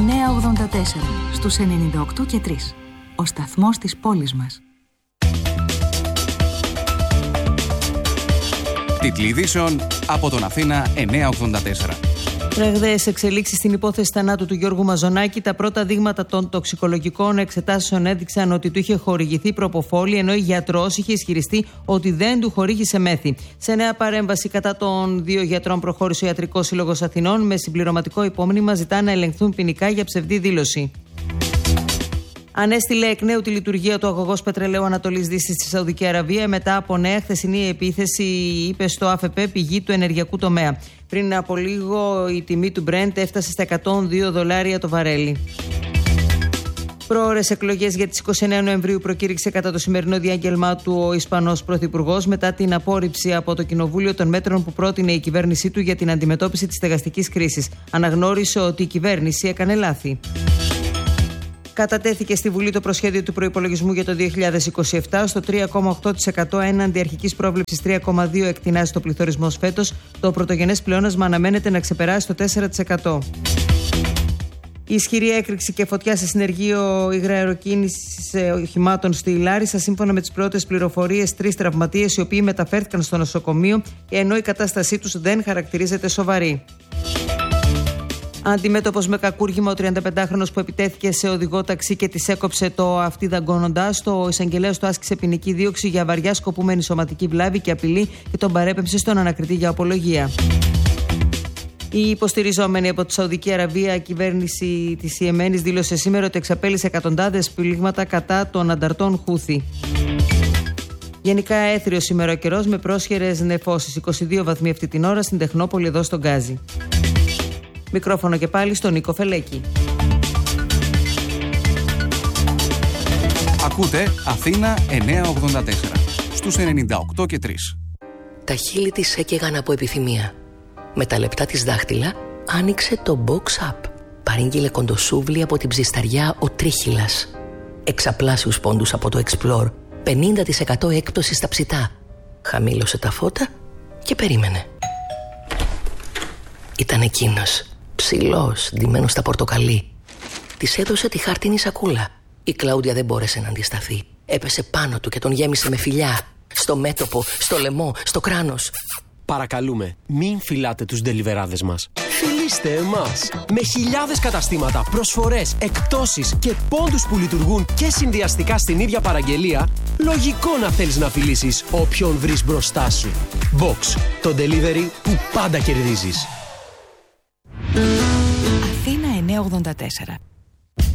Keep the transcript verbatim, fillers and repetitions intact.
εννιακόσια ογδόντα τέσσερα στους ενενήντα οκτώ και τρία. Ο σταθμός της πόλης μας. Τίτλοι ειδήσεων από τον Αθήνα εννιακόσια ογδόντα τέσσερα. Ραγδαίες εξελίξεις στην υπόθεση θανάτου του Γιώργου Μαζονάκη. Τα πρώτα δείγματα των τοξικολογικών εξετάσεων έδειξαν ότι του είχε χορηγηθεί προποφόλη, ενώ η γιατρός είχε ισχυριστεί ότι δεν του χορήγησε μέθη. Σε νέα παρέμβαση κατά των δύο γιατρών προχώρησε ο Ιατρικός Σύλλογος Αθηνών. Με συμπληρωματικό υπόμνημα ζητά να ελεγχθούν ποινικά για ψευδή δήλωση. Ανέστηλε εκ νέου τη λειτουργία του αγωγός πετρελαίου Ανατολής Δύσης στη Σαουδική Αραβία μετά από νέα χθεσινή επίθεση, είπε στο ΑΦΠ πηγή του ενεργειακού τομέα. Πριν από λίγο η τιμή του Brent έφτασε στα εκατόν δύο δολάρια το βαρέλι. Προώρες εκλογές για τις είκοσι εννέα Νοεμβρίου προκήρυξε κατά το σημερινό διάγγελμά του ο Ισπανός Πρωθυπουργός μετά την απόρριψη από το Κοινοβούλιο των μέτρων που πρότεινε η κυβέρνησή του για την αντιμετώπιση της στεγαστικής κρίσης. Αναγνώρισε ότι η κυβέρνηση έκανε λάθη. Κατατέθηκε στη Βουλή το προσχέδιο του προϋπολογισμού για το δύο χιλιάδες είκοσι επτά στο τρία κόμμα οκτώ τοις εκατό έναντι αρχικής πρόβλεψης τρία κόμμα δύο τοις εκατό εκτινάσει το πληθωρισμός φέτος. Το πρωτογενές πλεόνασμα αναμένεται να ξεπεράσει το τέσσερα τοις εκατό. Η ισχυρή έκρηξη και φωτιά σε συνεργείο υγραεροκίνησης οχημάτων στη Λάρισα, σύμφωνα με τις πρώτες πληροφορίες, τρεις τραυματίες οι οποίοι μεταφέρθηκαν στο νοσοκομείο, ενώ η κατάστασή τους δεν χαρακτηρίζεται σοβαρή. Αντιμέτωπος με κακούργημα, ο τριανταπεντάχρονος που επιτέθηκε σε οδηγό ταξί και της έκοψε το αυτί δαγκώνοντάς το, ο εισαγγελέας του άσκησε ποινική δίωξη για βαριά σκοπούμενη σωματική βλάβη και απειλή και τον παρέπεμψε στον ανακριτή για απολογία. Η υποστηριζόμενη από τη Σαουδική Αραβία κυβέρνηση της Ιεμένης δήλωσε σήμερα ότι εξαπέλυσε εκατοντάδες πλήγματα κατά των ανταρτών Χούθη. Γενικά έθριο σήμερα ο καιρός με πρόσχερες νεφώσεις, είκοσι δύο βαθμοί αυτή την ώρα στην Τεχνόπολη εδώ στον Γκάζι. Μικρόφωνο και πάλι στον Νίκο Φελέκη. Ακούτε Αθήνα εννιακόσια ογδόντα τέσσερα στους ενενήντα οκτώ και τρία. Τα χείλη της έκαιγαν από επιθυμία. Με τα λεπτά της δάχτυλα άνοιξε το Box Up. Παρήγγειλε κοντοσούβλι από την ψισταριά ο Τρίχυλας. Εξαπλάσιους πόντους από το Explore. πενήντα τοις εκατό έκπτωση στα ψητά. Χαμήλωσε τα φώτα και περίμενε. Ήταν εκείνος, ψηλός, ντυμένος στα πορτοκαλί. Της έδωσε τη χάρτινη σακούλα. Η Κλάουδια δεν μπόρεσε να αντισταθεί. Έπεσε πάνω του και τον γέμισε με φιλιά. Στο μέτωπο, στο λαιμό, στο κράνος. Παρακαλούμε, μην φυλάτε τους ντελιβεράδες μας. Φιλήστε εμάς. Με χιλιάδες καταστήματα, προσφορές, εκπτώσεις και πόντους που λειτουργούν και συνδυαστικά στην ίδια παραγγελία, λογικό να θέλεις να φιλήσεις όποιον βρεις μπροστά σου. Box, το delivery που πάντα κερδίζεις. Αθήνα εννιακόσια ογδόντα τέσσερα.